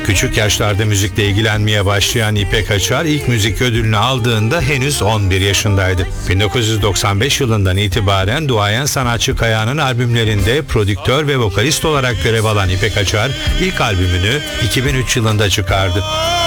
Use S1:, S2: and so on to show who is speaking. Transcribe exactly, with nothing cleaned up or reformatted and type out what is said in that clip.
S1: Küçük yaşlarda müzikle ilgilenmeye başlayan İpek Açar ilk müzik ödülünü aldığında henüz on bir yaşındaydı. bin dokuz yüz doksan beş yılından itibaren duayen sanatçı Kaya'nın albümlerinde prodüktör ve vokalist olarak görev alan İpek Açar ilk albümünü iki bin üç yılında çıkardı.